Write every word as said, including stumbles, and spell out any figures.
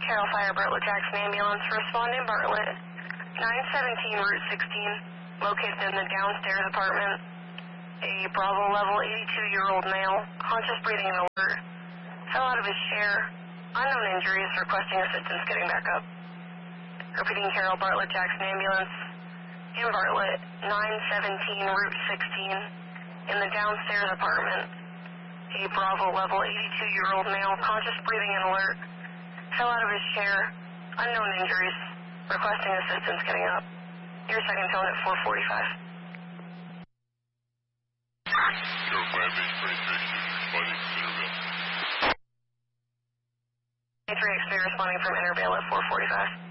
Carroll Fire Bartlett Jackson Ambulance, responding Bartlett, nine seventeen Route sixteen, located in the downstairs apartment. A Bravo level eighty-two-year-old male, conscious breathing and alert, fell out of his chair, unknown injuries, requesting assistance getting back up. Repeating Carroll Bartlett Jackson Ambulance, in Bartlett, nine seventeen Route sixteen, in the downstairs apartment. A Bravo level eighty-two-year-old male, conscious breathing and alert, fell out of his chair, unknown injuries, requesting assistance getting up. Your second tone at four forty-five. Carroll Fire Base twenty-three, responding from Intervale. twenty-three X three responding from Intervale at four forty-five.